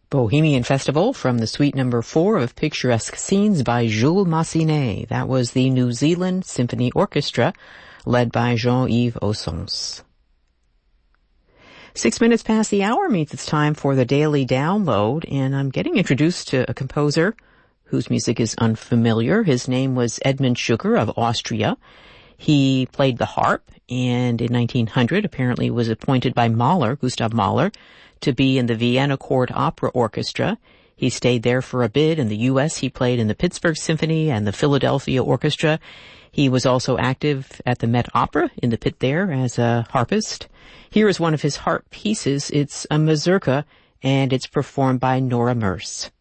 Bohemian Festival from the Suite No. 4 of Picturesque Scenes by Jules Massenet. That was the New Zealand Symphony Orchestra, led by Jean-Yves Ossons. 6 minutes past the hour means it's time for the Daily Download, and I'm getting introduced to a composer whose music is unfamiliar. His name was Edmund Sugar of Austria. He played the harp, and in 1900 apparently was appointed by Mahler, Gustav Mahler, to be in the Vienna Court Opera Orchestra. He stayed there for a bit. In the U.S., he played in the Pittsburgh Symphony and the Philadelphia Orchestra. He was also active at the Met Opera in the pit there as a harpist. Here is one of his harp pieces. It's a mazurka, and it's performed by Nora Merce.